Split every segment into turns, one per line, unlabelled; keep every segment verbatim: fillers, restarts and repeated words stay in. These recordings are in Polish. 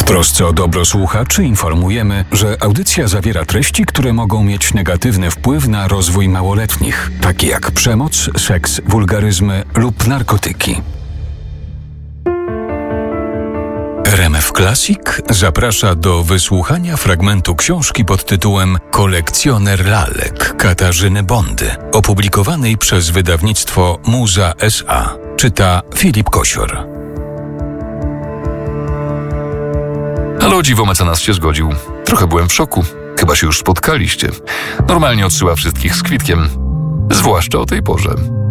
trosce o dobro słuchaczy informujemy, że audycja zawiera treści, które mogą mieć negatywny wpływ na rozwój małoletnich, takie jak przemoc, seks, wulgaryzmy lub narkotyki. R M F Classic zaprasza do wysłuchania fragmentu książki pod tytułem Kolekcjoner lalek Katarzyny Bondy, opublikowanej przez wydawnictwo Muza S A. Czyta Filip Kosior.
Ale o dziwo mecenas się zgodził. Trochę byłem w szoku. Chyba się już spotkaliście. Normalnie odsyła wszystkich z kwitkiem. Zwłaszcza o tej porze.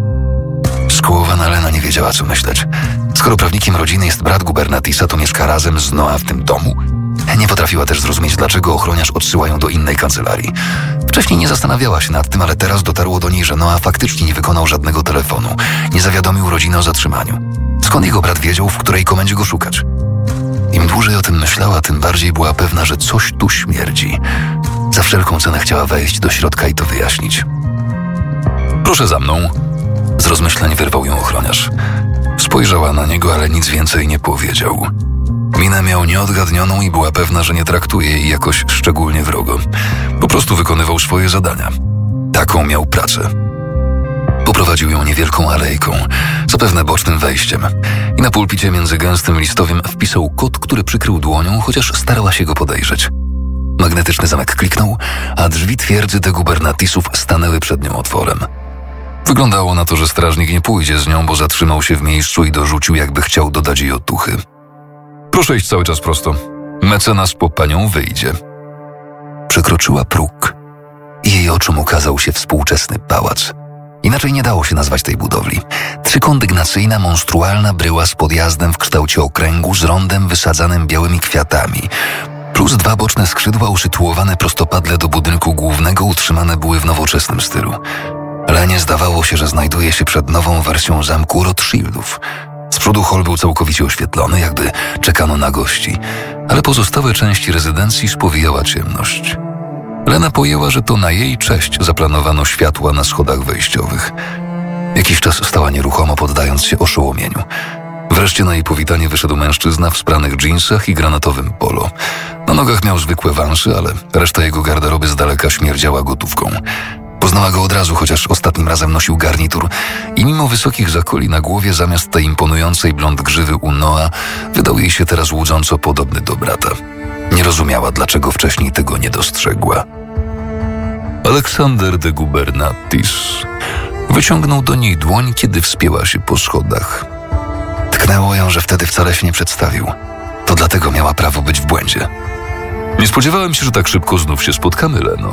Skołowana Lena nie wiedziała, co myśleć. Skoro prawnikiem rodziny jest brat gubernatisa, to mieszka razem z Noa w tym domu. Nie potrafiła też zrozumieć, dlaczego ochroniarz odsyła ją do innej kancelarii. Wcześniej nie zastanawiała się nad tym, ale teraz dotarło do niej, że Noa faktycznie nie wykonał żadnego telefonu. Nie zawiadomił rodziny o zatrzymaniu. Skąd jego brat wiedział, w której komendzie go szukać? Im dłużej o tym myślała, tym bardziej była pewna, że coś tu śmierdzi. Za wszelką cenę chciała wejść do środka i to wyjaśnić. Proszę za mną. Z rozmyślań wyrwał ją ochroniarz. Spojrzała na niego, ale nic więcej nie powiedział. Minę miał nieodgadnioną i była pewna, że nie traktuje jej jakoś szczególnie wrogo. Po prostu wykonywał swoje zadania. Taką miał pracę. Poprowadził ją niewielką alejką, zapewne bocznym wejściem. I na pulpicie między gęstym listowiem wpisał kod, który przykrył dłonią, chociaż starała się go podejrzeć. Magnetyczny zamek kliknął, a drzwi twierdzy de gubernatisów stanęły przed nią otworem. Wyglądało na to, że strażnik nie pójdzie z nią, bo zatrzymał się w miejscu i dorzucił, jakby chciał dodać jej otuchy. Proszę iść cały czas prosto. Mecenas po panią wyjdzie. Przekroczyła próg i jej oczom ukazał się współczesny pałac. Inaczej nie dało się nazwać tej budowli. Trzykondygnacyjna, monstrualna bryła z podjazdem w kształcie okręgu z rondem wysadzanym białymi kwiatami, plus dwa boczne skrzydła usytuowane prostopadle do budynku głównego utrzymane były w nowoczesnym stylu. Lenie zdawało się, że znajduje się przed nową wersją zamku Rothschildów. Z przodu hol był całkowicie oświetlony, jakby czekano na gości, ale pozostałe części rezydencji spowijała ciemność. Lena pojęła, że to na jej cześć zaplanowano światła na schodach wejściowych. Jakiś czas stała nieruchomo, poddając się oszołomieniu. Wreszcie na jej powitanie wyszedł mężczyzna w spranych dżinsach i granatowym polo. Na nogach miał zwykłe wanszy, ale reszta jego garderoby z daleka śmierdziała gotówką. Poznała go od razu, chociaż ostatnim razem nosił garnitur i mimo wysokich zakoli na głowie, zamiast tej imponującej blond grzywy u Noa, wydał jej się teraz łudząco podobny do brata. Nie rozumiała, dlaczego wcześniej tego nie dostrzegła. Aleksander de Gubernatis wyciągnął do niej dłoń, kiedy wspięła się po schodach. Tknęło ją, że wtedy wcale się nie przedstawił. To dlatego miała prawo być w błędzie. Nie spodziewałem się, że tak szybko znów się spotkamy, Leno.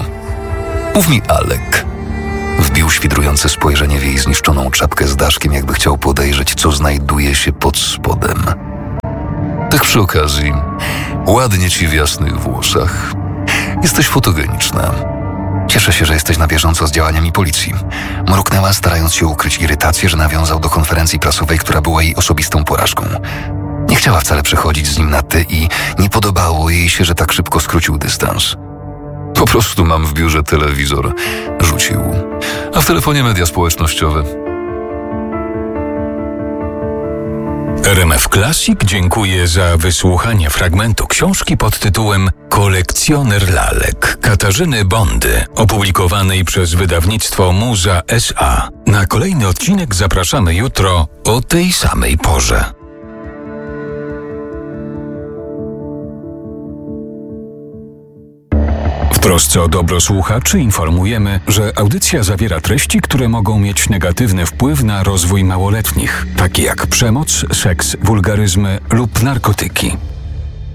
Mów mi, Alek. Wbił świdrujące spojrzenie w jej zniszczoną czapkę z daszkiem, jakby chciał podejrzeć, co znajduje się pod spodem. Tak przy okazji, ładnie ci w jasnych włosach. Jesteś fotogeniczna. Cieszę się, że jesteś na bieżąco z działaniami policji. Mruknęła, starając się ukryć irytację, że nawiązał do konferencji prasowej, która była jej osobistą porażką. Nie chciała wcale przechodzić z nim na ty i nie podobało jej się, że tak szybko skrócił dystans. Po prostu mam w biurze telewizor. Rzucił. A w telefonie media społecznościowe.
R M F Classic dziękuję za wysłuchanie fragmentu książki pod tytułem Kolekcjoner lalek Katarzyny Bondy, opublikowanej przez wydawnictwo Muza S A. Na kolejny odcinek zapraszamy jutro o tej samej porze. W trosce o dobro słuchaczy informujemy, że audycja zawiera treści, które mogą mieć negatywny wpływ na rozwój małoletnich, takie jak przemoc, seks, wulgaryzmy lub narkotyki.